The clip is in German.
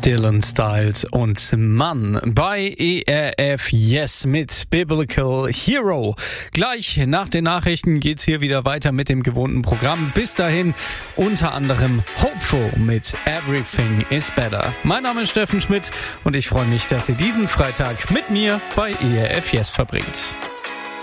Dylan Styles und Mann bei ERF Yes mit Biblical Hero. Gleich nach den Nachrichten geht's hier wieder weiter mit dem gewohnten Programm. Bis dahin unter anderem Hopeful mit Everything is Better. Mein Name ist Steffen Schmidt und ich freue mich, dass ihr diesen Freitag mit mir bei ERF Yes verbringt.